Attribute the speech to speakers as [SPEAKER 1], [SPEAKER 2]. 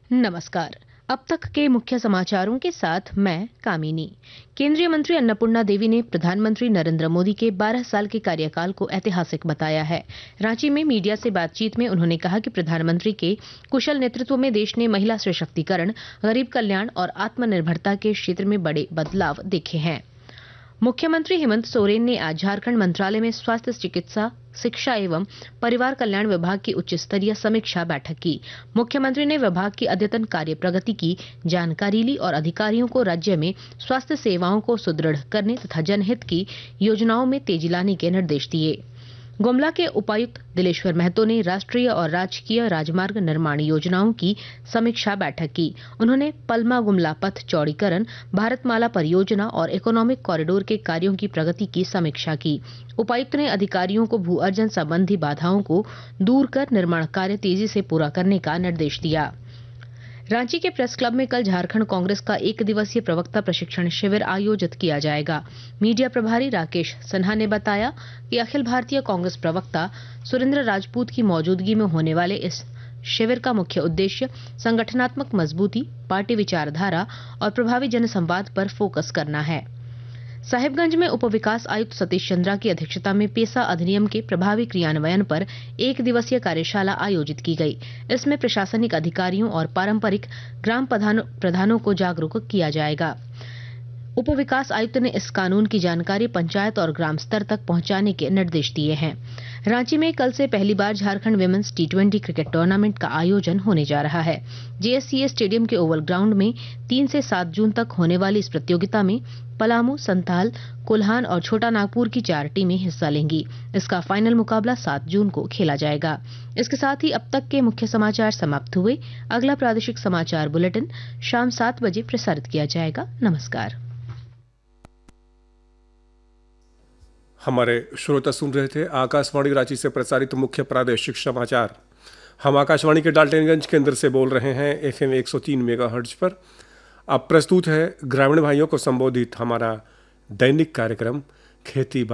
[SPEAKER 1] नमस्कार। अब तक के मुख्य समाचारों के साथ मैं कामिनी। केंद्रीय मंत्री अन्नपूर्णा देवी ने प्रधानमंत्री नरेंद्र मोदी के 12 साल के कार्यकाल को ऐतिहासिक बताया है। रांची में मीडिया से बातचीत में उन्होंने कहा कि प्रधानमंत्री के कुशल नेतृत्व में देश ने महिला सशक्तिकरण, गरीब कल्याण और आत्मनिर्भरता के क्षेत्र में बड़े बदलाव देखे हैं। मुख्यमंत्री हेमंत सोरेन ने आज झारखंड मंत्रालय में स्वास्थ्य, चिकित्सा, शिक्षा एवं परिवार कल्याण विभाग की उच्च स्तरीय समीक्षा बैठक की। मुख्यमंत्री ने विभाग की अद्यतन कार्य प्रगति की जानकारी ली और अधिकारियों को राज्य में स्वास्थ्य सेवाओं को सुदृढ़ करने तथा जनहित की योजनाओं में तेजी लाने के निर्देश दिए। गुमला के उपायुक्त दिलेश्वर महतो ने राष्ट्रीय और राजकीय राजमार्ग निर्माण योजनाओं की समीक्षा बैठक की। उन्होंने पलमा गुमला पथ चौड़ीकरण, भारतमाला परियोजना और इकोनॉमिक कॉरिडोर के कार्यों की प्रगति की समीक्षा की। उपायुक्त ने अधिकारियों को भू अर्जन संबंधी बाधाओं को दूर कर निर्माण कार्य तेजी से पूरा करने का निर्देश दिया। रांची के प्रेस क्लब में कल झारखंड कांग्रेस का 1 दिवसीय प्रवक्ता प्रशिक्षण शिविर आयोजित किया जाएगा। मीडिया प्रभारी राकेश सिन्हा ने बताया कि अखिल भारतीय कांग्रेस प्रवक्ता सुरेंद्र राजपूत की मौजूदगी में होने वाले इस शिविर का मुख्य उद्देश्य संगठनात्मक मजबूती, पार्टी विचारधारा और प्रभावी जनसंवाद पर फोकस करना है। साहिबगंज में उप विकास आयुक्त सतीश चंद्रा की अध्यक्षता में पेसा अधिनियम के प्रभावी क्रियान्वयन पर 1 दिवसीय कार्यशाला आयोजित की गई। इसमें प्रशासनिक अधिकारियों और पारंपरिक ग्राम प्रधानों को जागरूक किया जाएगा। उप विकास आयुक्त ने इस कानून की जानकारी पंचायत और ग्राम स्तर तक पहुंचाने के निर्देश दिए हैं। रांची में कल से पहली बार Jharkhand women's T20 cricket tournament का आयोजन होने जा रहा है। JSCA स्टेडियम के ओवल ग्राउंड में 3 से 7 जून तक होने वाली इस प्रतियोगिता में पलामू, संथाल, कोल्हान और छोटा नागपुर की 4 टीमें हिस्सा लेंगी। इसका फाइनल मुकाबला 7 जून को खेला जाएगा। इसके साथ ही अब तक के मुख्य समाचार समाप्त हुए। अगला प्रादेशिक समाचार बुलेटिन शाम 7 बजे प्रसारित किया जाएगा। नमस्कार।
[SPEAKER 2] हमारे श्रोता सुन रहे थे आकाशवाणी रांची से प्रसारित मुख्य प्रादेशिक समाचार। हम आकाशवाणी के डाल्टनगंज केंद्र से बोल रहे हैं FM 103 मेगाहर्ट्ज पर। अब प्रस्तुत है ग्रामीण भाइयों को संबोधित हमारा दैनिक कार्यक्रम खेती